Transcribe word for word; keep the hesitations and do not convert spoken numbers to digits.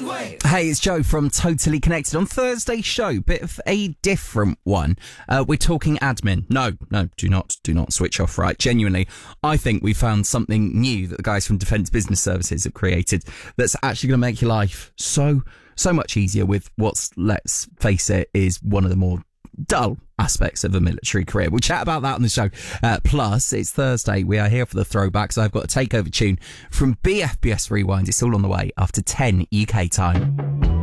Hey, it's Joe from Totally Connected. On Thursday's show, bit of a different one. Uh, we're talking admin. No, no, do not, do not switch off, right? Genuinely, I think we found something new that the guys from Defence Business Services have created that's actually going to make your life so, so much easier with what's, let's face it, is one of the more dull aspects of a military career. We'll chat about that on the show. Uh, plus, it's Thursday. We are here for the throwbacks. I've got a takeover tune from B F B S Rewind. It's all on the way after ten U K time.